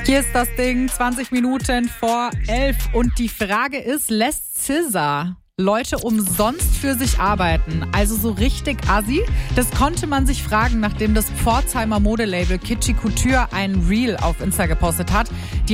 Hier ist das Ding, 20 Minuten vor 11. Und die Frage ist, lässt Scissor Leute umsonst für sich arbeiten? Also so richtig assi? Das konnte man sich fragen, nachdem das Pforzheimer Modelabel Kitschy Couture ein Reel auf Insta gepostet hat. Die